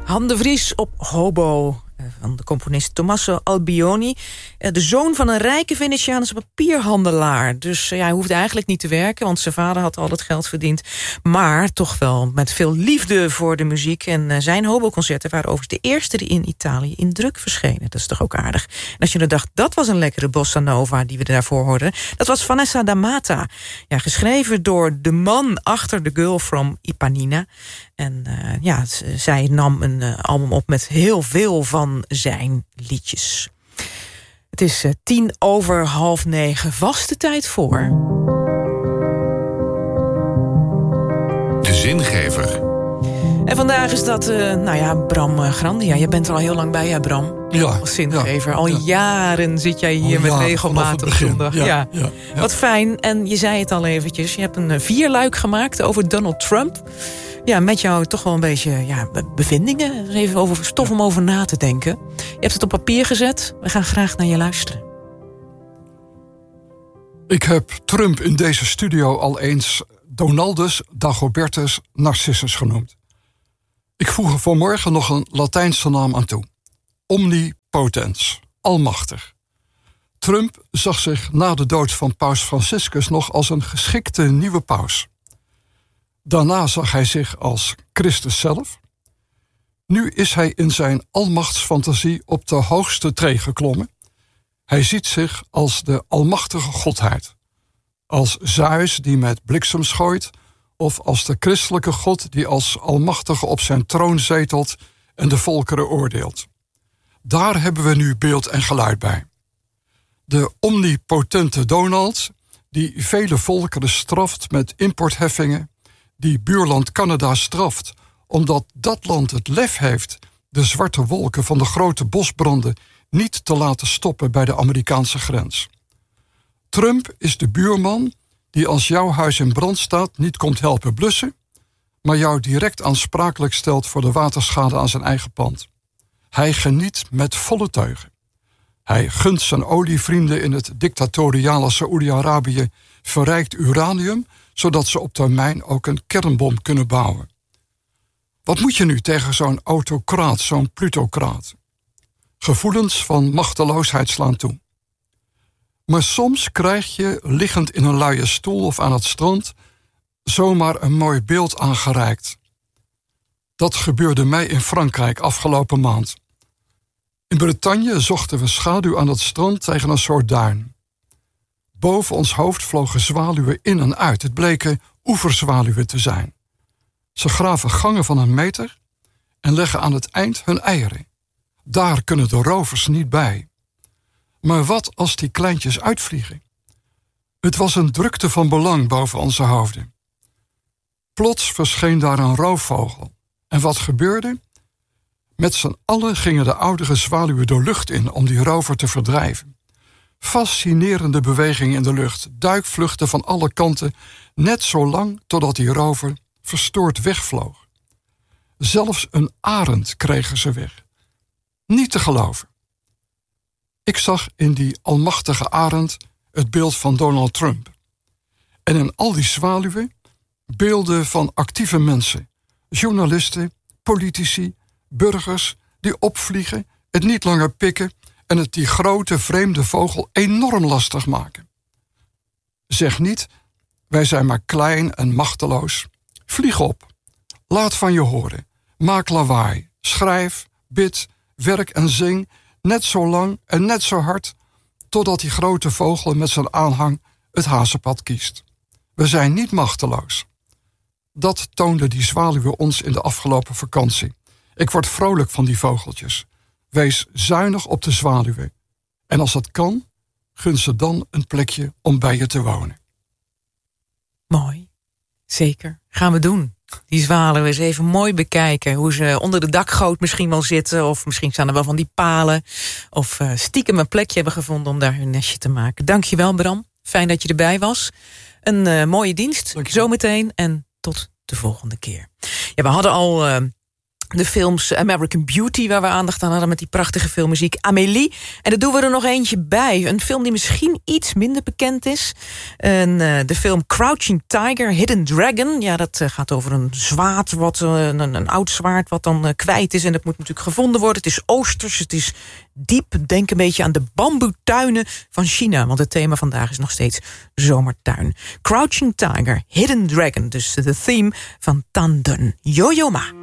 Han de Vries op hobo van de componist Tommaso Albioni. De zoon van een rijke Venetiaanse papierhandelaar. Dus hij hoefde eigenlijk niet te werken, want zijn vader had al het geld verdiend. Maar toch wel met veel liefde voor de muziek. En zijn hoboconcerten waren overigens de eerste die in Italië in druk verschenen. Dat is toch ook aardig. En als je dan dacht, dat was een lekkere bossa nova die we daarvoor hoorden. Dat was Vanessa da Mata. Ja, geschreven door de man achter The Girl from Ipanina. En zij nam een album op met heel veel van zijn liedjes. Het is 9:10, vaste tijd voor... De Zingever. En vandaag is dat, Bram Grandia. Jij bent er al heel lang bij, hè, Bram? Ja. Als zingever. Al jaren zit jij hier met regelmatig op zondag. Ja. Wat fijn. En je zei het al eventjes. Je hebt een 4-luik gemaakt over Donald Trump. Ja, met jou toch wel een beetje bevindingen. Er is even over stof om over na te denken. Je hebt het op papier gezet. We gaan graag naar je luisteren. Ik heb Trump in deze studio al eens Donaldus, Dagobertus, Narcissus genoemd. Ik voeg er vanmorgen nog een Latijnse naam aan toe. Omnipotens, almachtig. Trump zag zich na de dood van paus Franciscus nog als een geschikte nieuwe paus. Daarna zag hij zich als Christus zelf. Nu is hij in zijn almachtsfantasie op de hoogste tree geklommen. Hij ziet zich als de almachtige godheid. Als Zeus die met bliksems gooit, of als de christelijke God die als almachtige op zijn troon zetelt en de volkeren oordeelt. Daar hebben we nu beeld en geluid bij. De omnipotente Donald, die vele volkeren straft met importheffingen, die buurland Canada straft omdat dat land het lef heeft de zwarte wolken van de grote bosbranden niet te laten stoppen bij de Amerikaanse grens. Trump is de buurman die als jouw huis in brand staat niet komt helpen blussen, maar jou direct aansprakelijk stelt voor de waterschade aan zijn eigen pand. Hij geniet met volle teugen. Hij gunt zijn olievrienden in het dictatoriale Saoedi-Arabië verrijkt uranium, zodat ze op termijn ook een kernbom kunnen bouwen. Wat moet je nu tegen zo'n autocraat, zo'n plutocraat? Gevoelens van machteloosheid slaan toe. Maar soms krijg je, liggend in een luie stoel of aan het strand, zomaar een mooi beeld aangereikt. Dat gebeurde mij in Frankrijk afgelopen maand. In Bretagne zochten we schaduw aan het strand tegen een soort duin. Boven ons hoofd vlogen zwaluwen in en uit. Het bleken oeverzwaluwen te zijn. Ze graven gangen van 1 meter en leggen aan het eind hun eieren. Daar kunnen de rovers niet bij. Maar wat als die kleintjes uitvliegen? Het was een drukte van belang boven onze hoofden. Plots verscheen daar een roofvogel. En wat gebeurde? Met z'n allen gingen de oudere zwaluwen de lucht in om die rover te verdrijven. Fascinerende beweging in de lucht, duikvluchten van alle kanten, net zo lang totdat die rover verstoord wegvloog. Zelfs een arend kregen ze weg. Niet te geloven. Ik zag in die almachtige arend het beeld van Donald Trump. En in al die zwaluwen beelden van actieve mensen, journalisten, politici, burgers die opvliegen, het niet langer pikken en het die grote vreemde vogel enorm lastig maken. Zeg niet, wij zijn maar klein en machteloos. Vlieg op. Laat van je horen. Maak lawaai. Schrijf, bid, werk en zing, net zo lang en net zo hard, totdat die grote vogel met zijn aanhang het hazenpad kiest. We zijn niet machteloos. Dat toonde die zwaluwen ons in de afgelopen vakantie. Ik word vrolijk van die vogeltjes. Wees zuinig op de zwaluwen. En als dat kan, gun ze dan een plekje om bij je te wonen. Mooi. Zeker. Gaan we doen. Die zwaluwen eens even mooi bekijken. Hoe ze onder de dakgoot misschien wel zitten. Of misschien staan er wel van die palen. Of stiekem een plekje hebben gevonden om daar hun nestje te maken. Dankjewel, Bram. Fijn dat je erbij was. Een mooie dienst. Zometeen. En tot de volgende keer. Ja, we hadden al De films American Beauty, waar we aandacht aan hadden met die prachtige filmmuziek. Amélie. En daar doen we er nog eentje bij. Een film die misschien iets minder bekend is. De film Crouching Tiger, Hidden Dragon. Ja, dat gaat over een zwaard, een oud zwaard wat dan kwijt is. En dat moet natuurlijk gevonden worden. Het is oosters, het is diep. Denk een beetje aan de bamboetuinen van China. Want het thema vandaag is nog steeds zomertuin. Crouching Tiger, Hidden Dragon. Dus de theme van Tan Dun. Yo-Yo Ma.